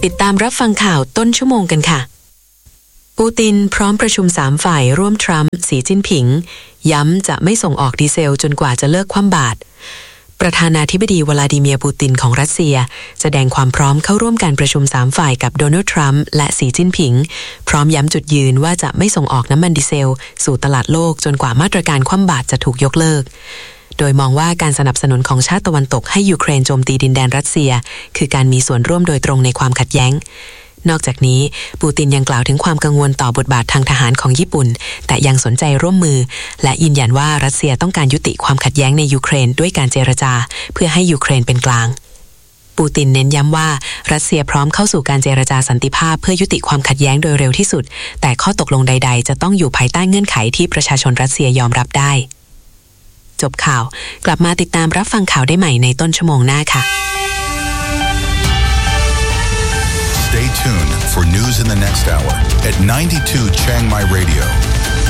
ติดตามรับฟังข่าวต้นชั่วโมงกันค่ะปูตินพร้อมประชุม3ฝ่ายร่วมทรัมป์สีจิ้นผิงย้ำจะไม่ส่งออกดีเซลจนกว่าจะเลิกคว่ำบาตรประธานาธิบดีวลาดิเมียร์ปูตินของรัสเซียแสดงความพร้อมเข้าร่วมการประชุม3ฝ่ายกับโดนัลด์ทรัมป์และสีจิ้นผิงพร้อมย้ำจุดยืนว่าจะไม่ส่งออกน้ำมันดีเซลสู่ตลาดโลกจนกว่ามาตรการคว่ำบาตรจะถูกยกเลิกโดยมองว่าการสนับสนุนของชาติตะวันตกให้ยูเครนโจมตีดินแดนรัสเซียคือการมีส่วนร่วมโดยตรงในความขัดแย้งนอกจากนี้ปูตินยังกล่าวถึงความกังวลต่อบทบาททางทหารของญี่ปุ่นแต่ยังสนใจร่วมมือและยืนยันว่ารัสเซียต้องการยุติความขัดแย้งในยูเครนด้วยการเจรจาเพื่อให้ยูเครนเป็นกลางปูตินเน้นย้ำว่ารัสเซียพร้อมเข้าสู่การเจรจาสันติภาพเพื่อยุติความขัดแย้งโดยเร็วที่สุดแต่ข้อตกลงใดๆจะต้องอยู่ภายใต้เงื่อนไขที่ประชาชนรัสเซียยอมรับได้จบข่าวกลับมาติดตามรับฟังข่าวได้ใหม่ในต้นชั่วโมงหน้าค่ะ Stay tuned for news in the next hour at 92 Chiang Mai Radio.